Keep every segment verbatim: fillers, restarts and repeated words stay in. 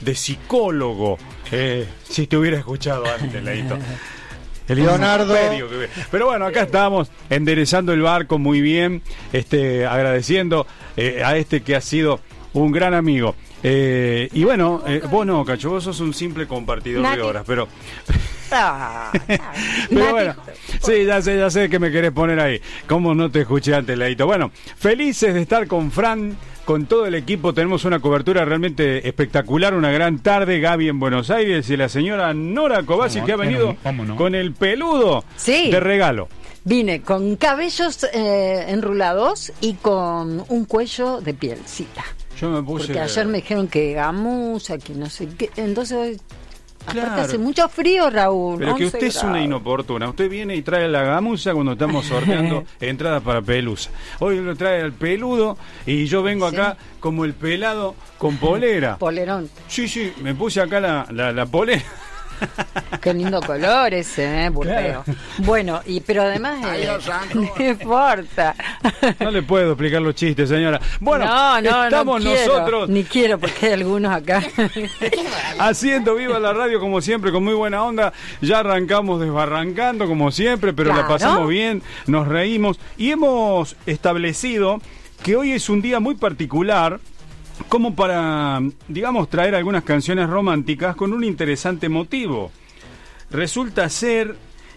de psicólogo. Eh, si te hubiera escuchado antes, Leito. El Leonardo. Que... Pero bueno, acá estamos enderezando el barco muy bien, este, agradeciendo eh, a este que ha sido un gran amigo. Eh, y bueno, eh, vos no, Cacho, vos sos un simple compartidor Nati. de horas, pero... Ah, Pero bueno, sí, ya sé, ya sé que me querés poner ahí. ¿Cómo no te escuché antes, Leito? Bueno, felices de estar con Fran, con todo el equipo. Tenemos una cobertura realmente espectacular, una gran tarde. Gaby en Buenos Aires y la señora Nora Kovacic, que ha venido Vámonos. con el peludo Sí. de regalo. Vine con cabellos eh, enrulados y con un cuello de pielcita. Yo me puse... Porque ayer me dijeron que gamuza, que no sé qué. Entonces, aparte Claro. hace mucho frío, Raúl. Pero que once usted es una grados. inoportuna. Usted viene y trae la gamuza cuando estamos sorteando entradas para Pelusa. Hoy lo trae el peludo y yo vengo Sí. acá como el pelado con polera. Polerón. Sí, sí, me puse acá la, la, la polera. Qué lindo color ese, ¿eh? Burleo. Bueno, y pero además... Eh, no importa. No le puedo explicar los chistes, señora. Bueno, no, no, estamos no quiero, nosotros ni quiero porque hay algunos acá. haciendo viva la radio como siempre, con muy buena onda. Ya arrancamos desbarrancando como siempre, pero Claro. la pasamos bien, nos reímos y hemos establecido que hoy es un día muy particular, como para, digamos, traer algunas canciones románticas con un interesante motivo. Resulta ser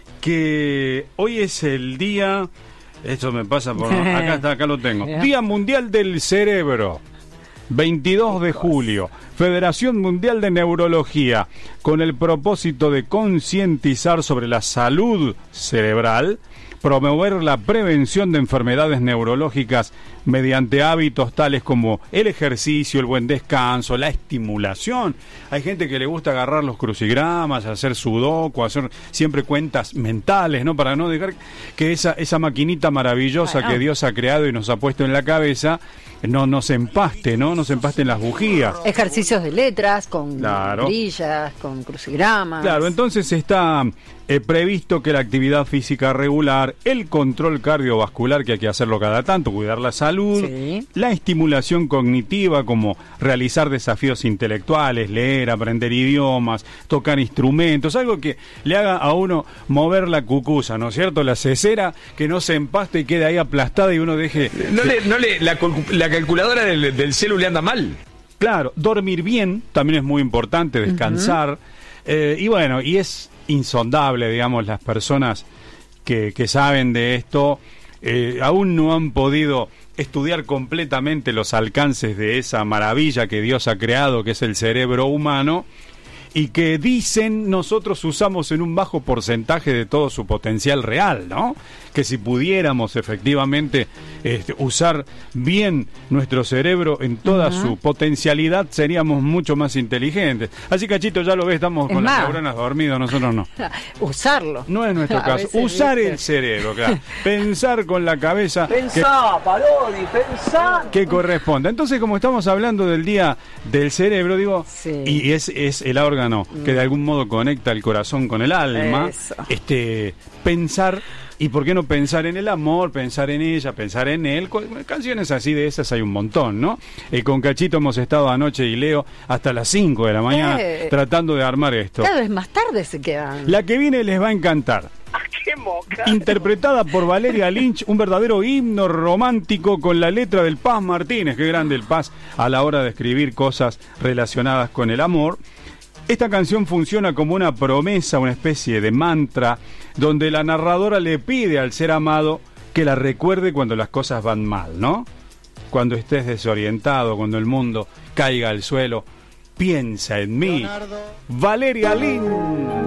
que hoy es el día, esto me pasa por... Acá está, acá lo tengo. Día Mundial del Cerebro. veintidós de julio, Federación Mundial de Neurología, con el propósito de concientizar sobre la salud cerebral, promover la prevención de enfermedades neurológicas mediante hábitos tales como el ejercicio, el buen descanso, la estimulación. Hay gente que le gusta agarrar los crucigramas, hacer sudoku, hacer siempre cuentas mentales, ¿no? Para no dejar que esa, esa maquinita maravillosa Bueno. que Dios ha creado y nos ha puesto en la cabeza no nos empaste, ¿no? Nos empasten las bujías. Ejercicios de letras, con Claro. grillas, con crucigramas. Claro, entonces está eh, previsto que la actividad física regular, el control cardiovascular, que hay que hacerlo cada tanto, cuidar la salud, Sí. la estimulación cognitiva, como realizar desafíos intelectuales, leer, aprender idiomas, tocar instrumentos, algo que le haga a uno mover la cucusa, ¿no es cierto? La cesera, que no se empaste y quede ahí aplastada y uno deje... No le, no le, la, calcu- la calculadora del, del celu le anda mal. Claro, dormir bien también es muy importante, descansar. Eh, y bueno, y es insondable, digamos, las personas que, que saben de esto, eh, aún no han podido estudiar completamente los alcances de esa maravilla que Dios ha creado, que es el cerebro humano, y que dicen nosotros usamos en un bajo porcentaje de todo su potencial real, ¿no? Que si pudiéramos efectivamente este, usar bien nuestro cerebro en toda uh-huh. su potencialidad, seríamos mucho más inteligentes. Así, Cachito, ya lo ves, estamos Es con más. las neuronas dormidos, nosotros no. Usarlo. No es nuestro A caso. veces, Usar ¿viste? el cerebro, claro. Pensar con la cabeza. Pensá, Parodi, pensá. Que corresponda. Entonces, como estamos hablando del día del cerebro, digo, Sí. y es, es el órgano que de algún modo conecta el corazón con el alma, Eso. este pensar, y por qué no pensar en el amor, pensar en ella, pensar en él, co- canciones así de esas hay un montón, ¿no? Eh, con Cachito hemos estado anoche y Leo hasta las cinco de la mañana Eh. tratando de armar esto. Cada vez más tarde se quedan. La que viene les va a encantar. ¡Qué moca! Interpretada por Valeria Lynch, un verdadero himno romántico con la letra del Paz Martínez. Qué grande el Paz a la hora de escribir cosas relacionadas con el amor. Esta canción funciona como una promesa, una especie de mantra, donde la narradora le pide al ser amado que la recuerde cuando las cosas van mal, ¿no? Cuando estés desorientado, cuando el mundo caiga al suelo, piensa en mí. Leonardo. Valeria Lynch.